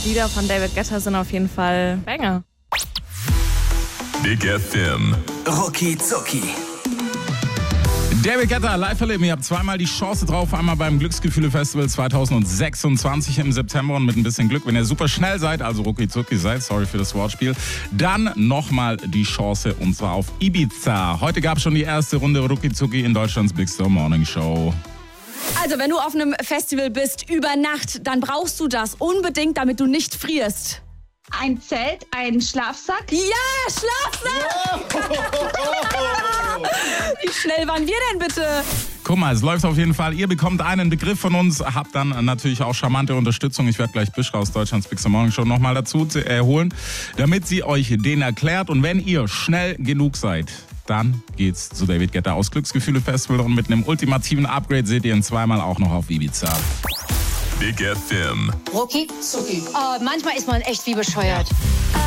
Lieder von David Guetta sind auf jeden Fall Banger. Big FM. Rucki Zucki. David Guetta live erleben. Ihr habt zweimal die Chance drauf. Einmal beim Glücksgefühle-Festival 2026 im September und mit ein bisschen Glück, wenn ihr super schnell seid, also rucki zucki seid, sorry für das Wortspiel, dann nochmal die Chance und zwar auf Ibiza. Heute gab es schon die erste Runde rucki zucki in Deutschlands Big Star Morning Show. Also, wenn du auf einem Festival bist, über Nacht, dann brauchst du das unbedingt, damit du nicht frierst. Ein Zelt, ein Schlafsack. Ja, Schlafsack! Wie schnell waren wir denn bitte? Guck mal, es läuft auf jeden Fall. Ihr bekommt einen Begriff von uns, habt dann natürlich auch charmante Unterstützung. Ich werde gleich Bischra aus Deutschlands Big Star Morning Show nochmal dazu holen, damit sie euch den erklärt. Und wenn ihr schnell genug seid, dann geht's zu David Guetta aus Glücksgefühle Festival und mit einem ultimativen Upgrade seht ihr ihn zweimal auch noch auf Ibiza. Big FM. Rucki zucki. Oh, manchmal ist man echt wie bescheuert.